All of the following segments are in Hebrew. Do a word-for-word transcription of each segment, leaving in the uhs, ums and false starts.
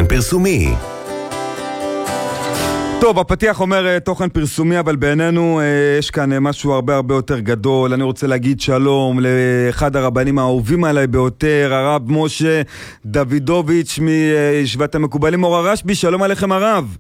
פרסומי. טוב, הפתיח אומר תוכן פרסומי, אבל בעינינו יש כאן משהו הרבה הרבה יותר גדול. אני רוצה להגיד שלום לאחד הרבנים האהובים עליי ביותר, הרב משה דוידוביץ' מישיבת המקובלים אור הרשב"י. שלום עליכם הרב.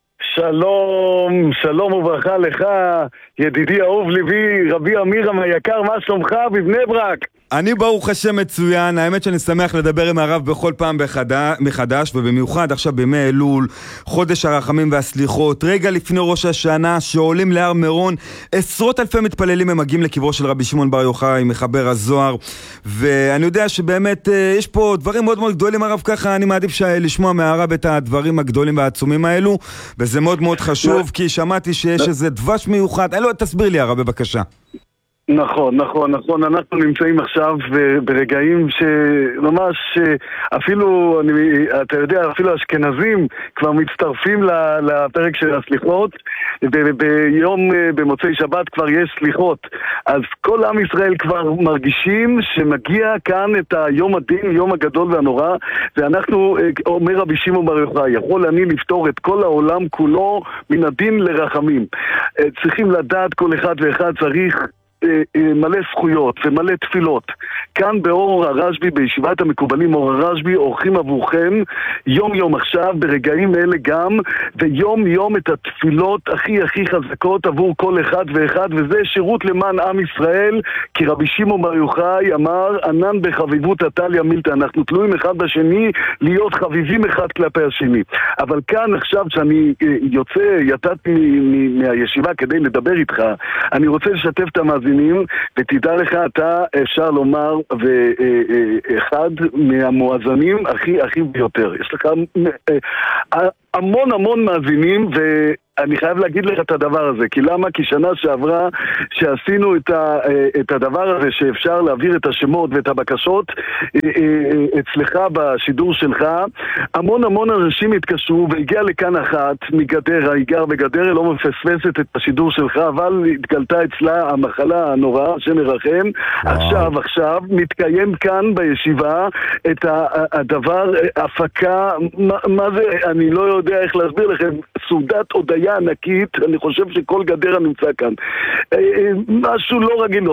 שלום, שלום וברכה לך, ידידי אהוב ליבי, רבי אמירם היקר, מה שלומך בבני ברק? אני ברוך השם מצוין, האמת שאני שמח לדבר עם הרב בכל פעם מחדש, ובמיוחד עכשיו בימי אלול, חודש הרחמים והסליחות, רגע לפני ראש השנה שעולים להר מירון, עשרות אלפי מתפללים הם מגיעים לקברו של רבי שמעון בר יוחאי, מחבר הזוהר, ואני יודע שבאמת יש פה דברים מאוד מאוד גדולים הרב, ככה אני מעדיף לשמוע מהרב את הדברים הגדולים והעצומים האלו, וזה מאוד מאוד חשוב, כי שמעתי שיש איזה דבש מיוחד. אלו, תסביר לי הרב בבקשה. נכון, נכון, נכון. אנחנו נמצאים עכשיו ברגעים שממש אפילו, אני, אתה יודע, אפילו אשכנזים כבר מצטרפים לפרק של הסליחות. ביום, במוצאי שבת כבר יש סליחות. אז כל עם ישראל כבר מרגישים שמגיע כאן את היום הדין, יום הגדול והנורא, ואנחנו, אומר רבי שמעון בר יוחאי, יכול אני לפתור את כל העולם כולו מן הדין לרחמים. צריכים לדעת, כל אחד ואחד צריך מלא זכויות ומלא תפילות. כאן באור הרשב"י, בישיבת המקובלים אור הרשב"י, עורכים עבורכם יום יום עכשיו, ברגעים אלה גם, ויום יום את התפילות הכי הכי חזקות עבור כל אחד ואחד, וזה שירות למען עם ישראל, כי רבי שמעון בר יוחאי אמר, ענן בחביבות עתליא מילתא, אנחנו תלויים אחד בשני, להיות חביבים אחד כלפי השני. אבל כאן עכשיו שאני יוצא, יצאתי מהישיבה כדי לדבר איתך, אני רוצה לשתף את המאזינים, ותדע לך, אתה אפשר לומר ואחד מהמואזנים הכי הכי ביותר. יש לך המון המון מאזינים, ואני חייב להגיד לך את הדבר הזה. כי למה? כי שנה שעברה שעשינו את, ה, את הדבר הזה שאפשר להעביר את השמות ואת הבקשות אצלך בשידור שלך, המון המון אנשים התקשרו, והגיע לכאן אחת מגדרה, היא גר בגדרה, לא מפספסת את השידור שלך, אבל התגלתה אצלה המחלה הנוראה, השם ירחם. עכשיו, עכשיו מתקיים כאן בישיבה את הדבר, הפקה, מה, מה זה, אני לא יודע איך להסביר לכם, סעודת הודיה ענקית, אני חושב שכל גדרה נמצא כאן. משהו לא רגיל.